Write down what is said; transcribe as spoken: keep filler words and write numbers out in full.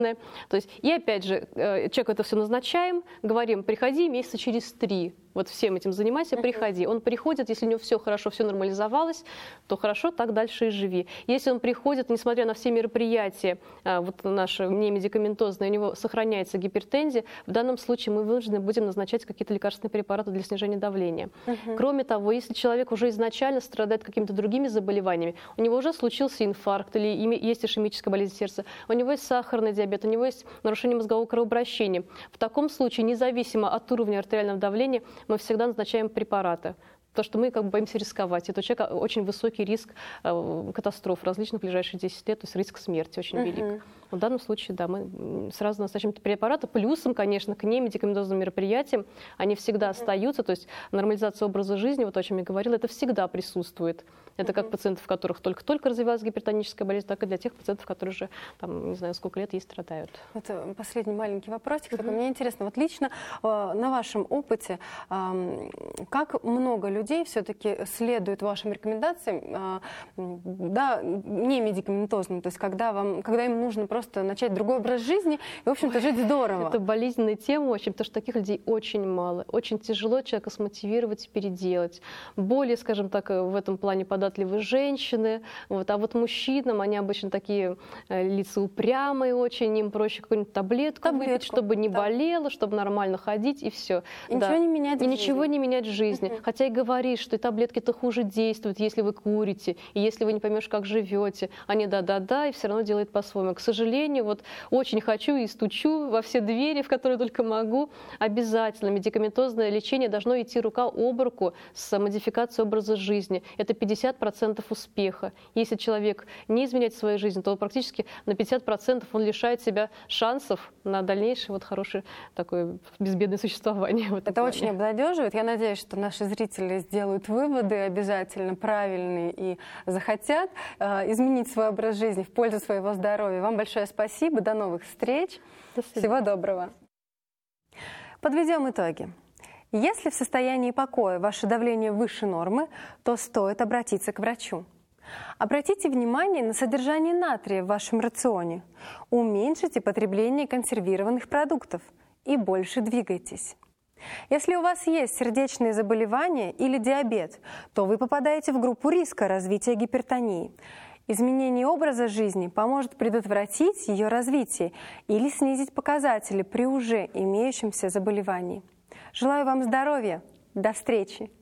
То есть, и опять же, человеку это все назначаем, говорим, приходи месяца через три. Вот всем этим занимайся, приходи. Он приходит, если у него все хорошо, все нормализовалось, то хорошо, так дальше и живи. Если он приходит, несмотря на все мероприятия, вот наши немедикаментозные, у него сохраняется гипертензия, в данном случае мы вынуждены будем назначать какие-то лекарственные препараты для снижения давления. Uh-huh. Кроме того, если человек уже изначально страдает какими-то другими заболеваниями, у него уже случился инфаркт или есть ишемическая болезнь сердца, у него есть сахарный диабет, у него есть нарушение мозгового кровообращения, в таком случае, независимо от уровня артериального давления, мы всегда назначаем препараты. Потому что мы как бы боимся рисковать. Это у человека очень высокий риск э, катастроф различных в ближайшие десять лет, то есть риск смерти очень uh-huh. велик. В данном случае, да, мы сразу назначаем препараты. Плюсом, конечно, к немедикаментозным мероприятиям они всегда uh-huh. остаются. То есть нормализация образа жизни, вот о чем я говорила, это всегда присутствует. Это uh-huh. как пациентов, у которых только-только развивалась гипертоническая болезнь, так и для тех пациентов, которые уже, там, не знаю, сколько лет ей страдают. Это последний маленький вопросик. Uh-huh. Мне интересно, вот лично э, на вашем опыте, э, как много людей людей все-таки следуют вашим рекомендациям, да, не медикаментозным, то есть когда, вам, когда им нужно просто начать другой образ жизни и, в общем-то, жить здорово. Это болезненная тема очень, потому что таких людей очень мало. Очень тяжело человека смотивировать и переделать. Более, скажем так, в этом плане податливы женщины, вот, а вот мужчинам, они обычно такие лица упрямые очень, им проще какую-нибудь таблетку, таблетку выпить, чтобы не да. болело, чтобы нормально ходить, и все. И да. ничего не менять и в ничего жизни. не менять в жизни. Uh-huh. Хотя и говорят, что и таблетки-то хуже действуют, если вы курите, и если вы не поймешь, как живете. Они да-да-да, и все равно делают по-своему. К сожалению, вот очень хочу и стучу во все двери, в которые только могу. Обязательно медикаментозное лечение должно идти рука об руку с модификацией образа жизни. Это пятьдесят процентов успеха. Если человек не изменяет свою жизнь, то практически на пятьдесят процентов он лишает себя шансов на дальнейшее вот хорошее такое безбедное существование. Это плане. Очень обнадеживает. Я надеюсь, что наши зрители сделают выводы обязательно правильные и захотят э, изменить свой образ жизни в пользу своего здоровья. Вам большое спасибо. До новых встреч. До Всего доброго. Подведем итоги. Если в состоянии покоя ваше давление выше нормы, то стоит обратиться к врачу. Обратите внимание на содержание натрия в вашем рационе. Уменьшите потребление консервированных продуктов и больше двигайтесь. Если у вас есть сердечные заболевания или диабет, то вы попадаете в группу риска развития гипертонии. Изменение образа жизни поможет предотвратить ее развитие или снизить показатели при уже имеющемся заболевании. Желаю вам здоровья. До встречи!